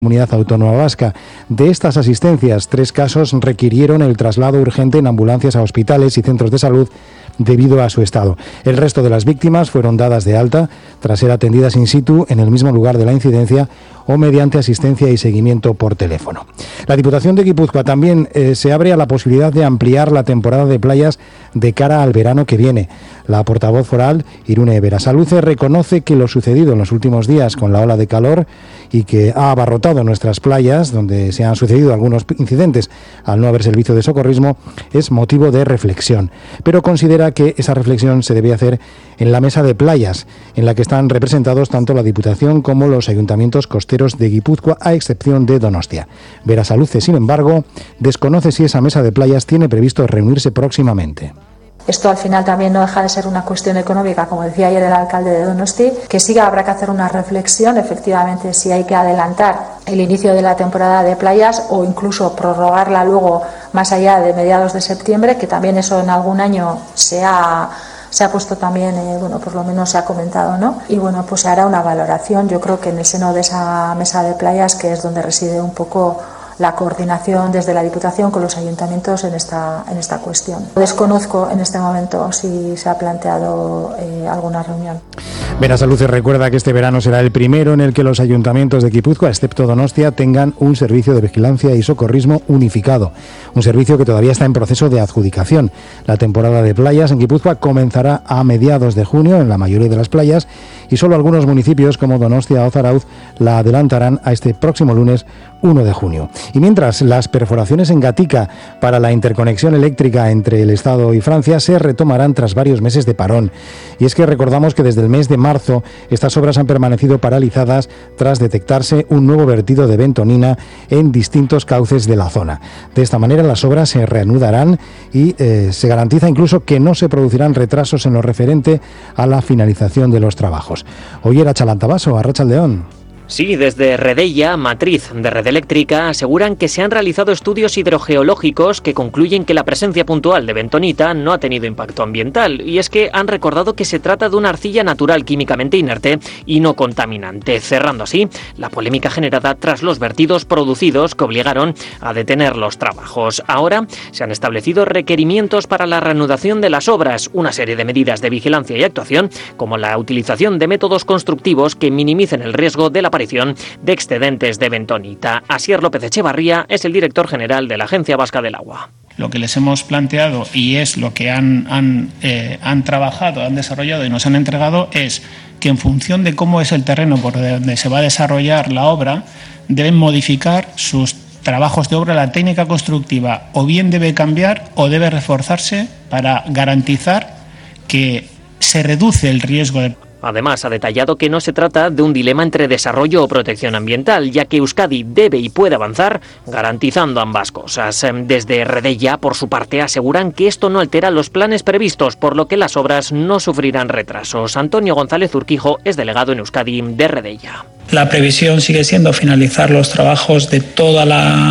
Comunidad Autónoma Vasca. De estas asistencias, 3 casos requirieron el traslado urgente en ambulancias a hospitales y centros de salud debido a su estado. El resto de las víctimas fueron dadas de alta tras ser atendidas in situ en el mismo lugar de la incidencia o mediante asistencia y seguimiento por teléfono. La Diputación de Guipúzcoa también se abre a la posibilidad de ampliar la temporada de playas de cara al verano que viene. La portavoz foral, Irune Berasaluze, reconoce que lo sucedido en los últimos días con la ola de calor y que ha abarrotado nuestras playas, donde se han sucedido algunos incidentes al no haber servicio de socorrismo, es motivo de reflexión. Pero considera que esa reflexión se debe hacer en la mesa de playas, en la que están representados tanto la Diputación como los ayuntamientos costeros de Guipúzcoa, a excepción de Donostia. Berasaluze, sin embargo, desconoce si esa mesa de playas tiene previsto reunirse próximamente. Esto al final también no deja de ser una cuestión económica, como decía ayer el alcalde de Donosti, que sí habrá que hacer una reflexión, efectivamente, si hay que adelantar el inicio de la temporada de playas o incluso prorrogarla luego más allá de mediados de septiembre, que también eso en algún año se ha puesto también, por lo menos se ha comentado, ¿no? Y bueno, pues se hará una valoración, yo creo que en el seno de esa mesa de playas, que es donde reside un poco la coordinación desde la Diputación con los ayuntamientos en esta cuestión. Desconozco en este momento si se ha planteado alguna reunión. Berasaluze recuerda que este verano será el primero en el que los ayuntamientos de Guipúzcoa, excepto Donostia, tengan un servicio de vigilancia y socorrismo unificado, un servicio que todavía está en proceso de adjudicación. La temporada de playas en Guipúzcoa comenzará a mediados de junio en la mayoría de las playas y solo algunos municipios como Donostia o Zarautz la adelantarán a este próximo lunes 1 de junio. Y mientras las perforaciones en Gatica para la interconexión eléctrica entre el Estado y Francia se retomarán tras varios meses de parón. Y es que recordamos que desde el mes de marzo estas obras han permanecido paralizadas tras detectarse un nuevo vertido de bentonina en distintos cauces de la zona. De esta manera las obras se reanudarán y se garantiza incluso que no se producirán retrasos en lo referente a la finalización de los trabajos. Hoy era Chalantabaso, Arratsaldeón. Sí, desde Redella, matriz de Red Eléctrica, aseguran que se han realizado estudios hidrogeológicos que concluyen que la presencia puntual de bentonita no ha tenido impacto ambiental. Y es que han recordado que se trata de una arcilla natural químicamente inerte y no contaminante, cerrando así la polémica generada tras los vertidos producidos que obligaron a detener los trabajos. Ahora se han establecido requerimientos para la reanudación de las obras, una serie de medidas de vigilancia y actuación, como la utilización de métodos constructivos que minimicen el riesgo de la aparición de excedentes de bentonita. Asier López Echevarría es el director general de la Agencia Vasca del Agua. Lo que les hemos planteado y es lo que han trabajado, han desarrollado y nos han entregado es que en función de cómo es el terreno por donde se va a desarrollar la obra, deben modificar sus trabajos de obra, la técnica constructiva o bien debe cambiar o debe reforzarse para garantizar que se reduce el riesgo de... Además, ha detallado que no se trata de un dilema entre desarrollo o protección ambiental, ya que Euskadi debe y puede avanzar garantizando ambas cosas. Desde Redella, por su parte, aseguran que esto no altera los planes previstos, por lo que las obras no sufrirán retrasos. Antonio González Urquijo es delegado en Euskadi de Redella. La previsión sigue siendo finalizar los trabajos de toda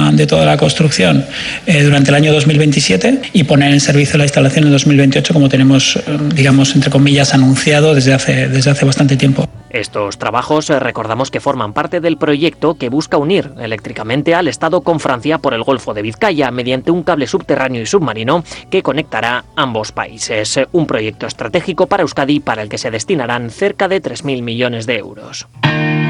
la construcción durante el año 2027 y poner en servicio la instalación en 2028, como tenemos, digamos, entre comillas, anunciado desde hace bastante tiempo. Estos trabajos, recordamos que forman parte del proyecto que busca unir eléctricamente al Estado con Francia por el Golfo de Vizcaya mediante un cable subterráneo y submarino que conectará ambos países. Un proyecto estratégico para Euskadi para el que se destinarán cerca de 3.000 millones de euros.